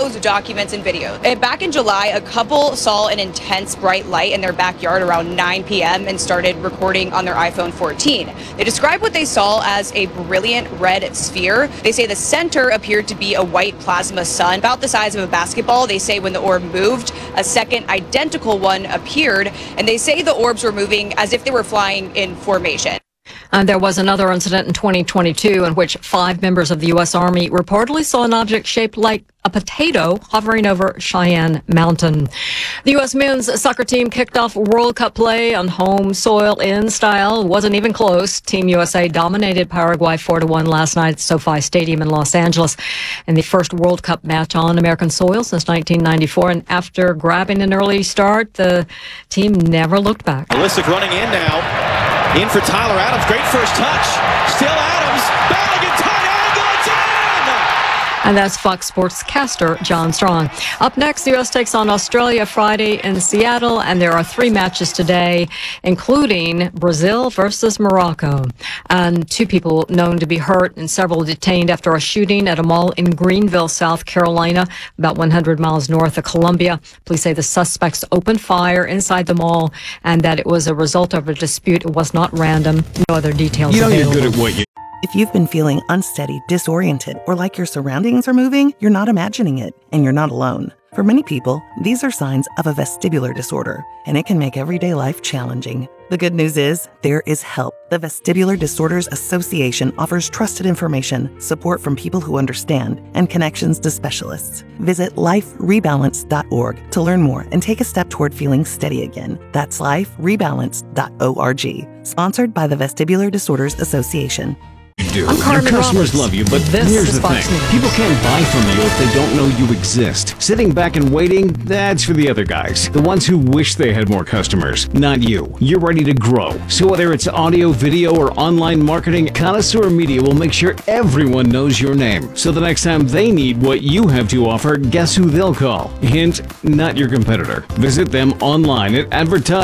photos, documents, and videos. And back in July, a couple saw an intense bright light in their backyard around 9 p.m. and started recording on their iPhone 14. They describe what they saw as a brilliant red sphere. They say the center appeared to be a white plasma sun about the size of a basketball. They say when the orb moved, a second identical one appeared, and they say the orbs were moving as if they were flying in formation. And there was another incident in 2022 in which 5 members of the U.S. Army reportedly saw an object shaped like a potato hovering over Cheyenne Mountain. The U.S. men's soccer team kicked off World Cup play on home soil in style. Wasn't even close. Team USA dominated Paraguay 4-1 last night at SoFi Stadium in Los Angeles in the first World Cup match on American soil since 1994. And after grabbing an early start, the team never looked back. Pulisic running in now. In for Tyler Adams. Great first touch. Still Adams. Bellingham, tight angle. It's in! And that's Fox Sportscaster John Strong. Up next, the U.S. takes on Australia Friday in Seattle, and there are 3 matches today, including Brazil versus Morocco. And 2 people known to be hurt and several detained after a shooting at a mall in Greenville, South Carolina, about 100 miles north of Columbia. Police say the suspects opened fire inside the mall and that it was a result of a dispute. It was not random. No other details available. You're good at what you... If you've been feeling unsteady, disoriented, or like your surroundings are moving, you're not imagining it, and you're not alone. For many people, these are signs of a vestibular disorder, and it can make everyday life challenging. The good news is, there is help. The Vestibular Disorders Association offers trusted information, support from people who understand, and connections to specialists. Visit liferebalance.org to learn more and take a step toward feeling steady again. That's liferebalance.org. Sponsored by the Vestibular Disorders Association. You do. I'm Your Carmen customers Roberts. love you, but This here's is the Fox thing. News. People can't buy from you if they don't know you exist. Sitting back and waiting, that's for the other guys. The ones who wish they had more customers. Not you. You're ready to grow. So whether it's audio, video, or online marketing, Connoisseur Media will make sure everyone knows your name. So the next time they need what you have to offer, guess who they'll call? Hint, not your competitor. Visit them online at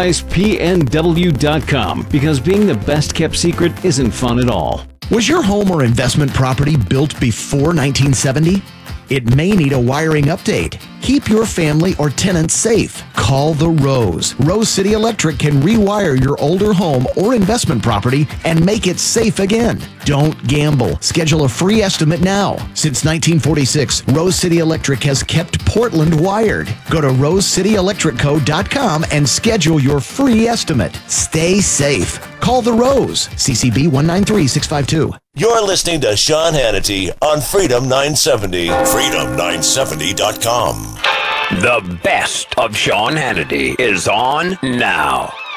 advertisepnw.com, because being the best kept secret isn't fun at all. Was your home or investment property built before 1970? It may need a wiring update. Keep your family or tenants safe. Call the Rose. Rose City Electric can rewire your older home or investment property and make it safe again. Don't gamble. Schedule a free estimate now. Since 1946, Rose City Electric has kept Portland wired. Go to rosecityelectricco.com and schedule your free estimate. Stay safe. Call the Rose. CCB 193652. You're listening to Sean Hannity on Freedom 970. Freedom970.com. The best of Sean Hannity is on now.